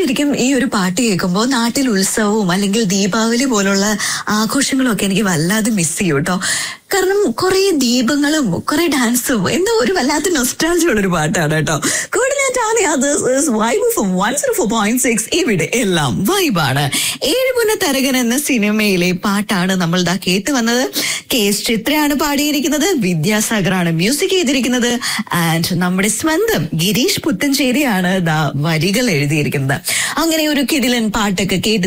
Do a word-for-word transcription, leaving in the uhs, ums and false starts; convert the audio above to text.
ശരിക്കും ഈ ഒരു പാട്ട് കേൾക്കുമ്പോൾ നാട്ടിൽ ഉത്സവവും അല്ലെങ്കിൽ ദീപാവലി പോലുള്ള ആഘോഷങ്ങളും ഒക്കെ എനിക്ക് വല്ലാതെ മിസ് ചെയ്യും കേട്ടോ. കാരണം കുറെ ദീപങ്ങളും കുറെ ഡാൻസും എന്തോ ഒരു വല്ലാത്ത നൊസ്റ്റാൾജിയ ഉള്ള ഒരു പാട്ടാണ് കേട്ടോ. ഇവിടെ എല്ലാം വൈബാണ്. ഏഴുപുന്ന തരകൻ എന്ന സിനിമയിലെ പാട്ടാണ് നമ്മൾ ദാ കേട്ട് വന്നത്. കെ എസ് ചിത്രയാണ് പാടിയിരിക്കുന്നത്, വിദ്യാസാഗറാണ് മ്യൂസിക് ചെയ്തിരിക്കുന്നത്, ആൻഡ് നമ്മുടെ സ്വന്തം ഗിരീഷ് പുത്തഞ്ചേരിയാണ് ദാ വരികൾ എഴുതിയിരിക്കുന്നത്. അങ്ങനെ ഒരു കിടിലൻ പാട്ടൊക്കെ കേട്ട്